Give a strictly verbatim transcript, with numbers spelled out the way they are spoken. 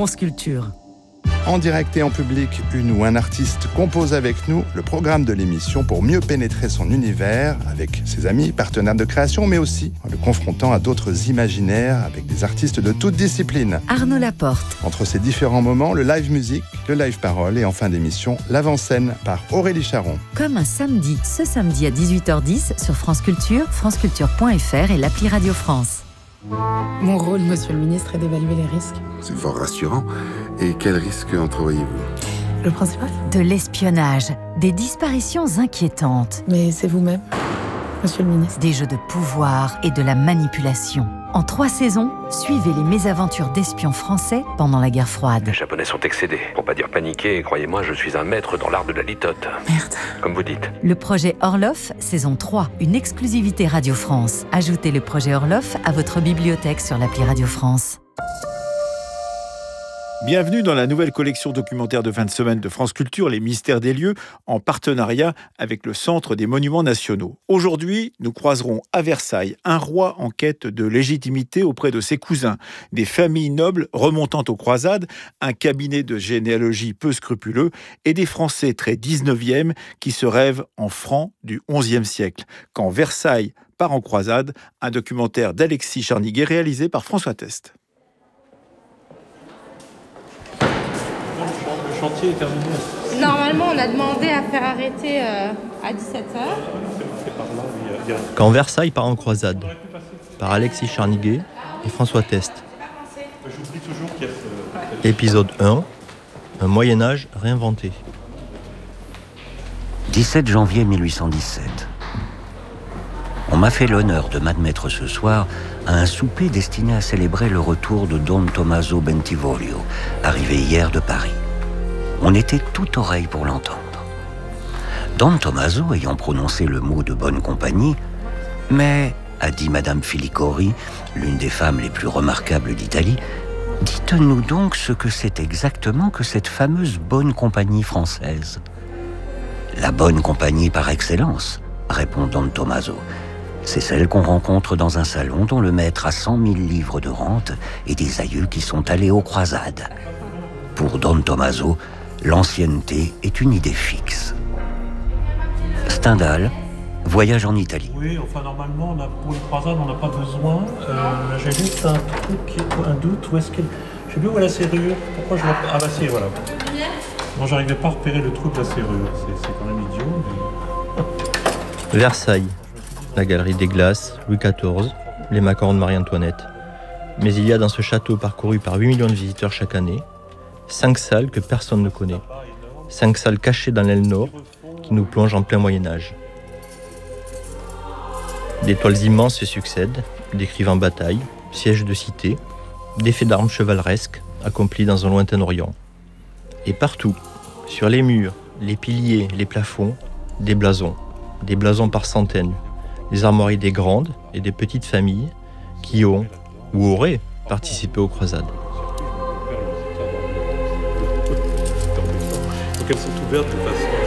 France Culture. En direct et en public, une ou un artiste compose avec nous le programme de l'émission pour mieux pénétrer son univers avec ses amis, partenaires de création, mais aussi en le confrontant à d'autres imaginaires avec des artistes de toutes disciplines. Arnaud Laporte. Entre ces différents moments, le live musique, le live parole et en fin d'émission, l'avant-scène par Aurélie Charon. Comme un samedi, ce samedi à dix-huit heures dix sur France Culture, franceculture point f r et l'appli Radio France. Mon rôle, monsieur le ministre, est d'évaluer les risques. C'est fort rassurant. Et quels risques entrevoyez-vous ? Le principal ? De l'espionnage, des disparitions inquiétantes. Mais c'est vous-même, monsieur le ministre. Des jeux de pouvoir et de la manipulation. En trois saisons, suivez les mésaventures d'espions français pendant la guerre froide. Les Japonais sont excédés, pour pas dire paniqués, et croyez-moi, je suis un maître dans l'art de la litote. Merde. Comme vous dites. Le projet Orloff, saison trois, une exclusivité Radio France. Ajoutez le projet Orloff à votre bibliothèque sur l'appli Radio France. Bienvenue dans la nouvelle collection documentaire de fin de semaine de France Culture, Les Mystères des lieux, en partenariat avec le Centre des Monuments Nationaux. Aujourd'hui, nous croiserons à Versailles un roi en quête de légitimité auprès de ses cousins, des familles nobles remontant aux croisades, un cabinet de généalogie peu scrupuleux et des Français très dix-neuvième qui se rêvent en francs du onzième siècle. Quand Versailles part en croisade, un documentaire d'Alexis Charniguet réalisé par François Test. Le chantier est terminé. Normalement, on a demandé à faire arrêter euh, à dix-sept heures. Quand Versailles part en croisade, par Alexis Charniguet et François Test. Épisode un, un Moyen-Âge réinventé. dix-sept janvier mille huit cent dix-sept. On m'a fait l'honneur de m'admettre ce soir à un souper destiné à célébrer le retour de Don Tommaso Bentivoglio, arrivé hier de Paris. On était tout oreille pour l'entendre. Don Tommaso ayant prononcé le mot de bonne compagnie, « Mais, a dit Madame Filicori, l'une des femmes les plus remarquables d'Italie, dites-nous donc ce que c'est exactement que cette fameuse bonne compagnie française. » « La bonne compagnie par excellence, répond Don Tommaso. C'est celle qu'on rencontre dans un salon dont le maître a cent mille livres de rente et des aïeux qui sont allés aux croisades. Pour Don Tommaso, l'ancienneté est une idée fixe. Stendhal, voyage en Italie. Oui, enfin normalement, on a, pour une croisade, on n'a pas besoin. Euh, J'ai juste un truc, un doute. Où est-ce qu'elle... Je sais plus où est la serrure. Pourquoi je la... Ah bah si, voilà. Moi, j'arrivais pas à repérer le trou de la serrure. C'est, c'est quand même idiot. Mais... Versailles, la galerie des glaces, Louis quatorze, les macarons de Marie-Antoinette. Mais il y a dans ce château parcouru par huit millions de visiteurs chaque année, cinq salles que personne ne connaît. Cinq salles cachées dans l'aile nord qui nous plongent en plein Moyen-Âge. Des toiles immenses se succèdent, décrivent en bataille, sièges de cité, des faits d'armes chevaleresques accomplis dans un lointain Orient. Et partout, sur les murs, les piliers, les plafonds, des blasons, des blasons par centaines, les armoiries des grandes et des petites familles qui ont ou auraient participé aux croisades. Donc elles sont ouvertes de façon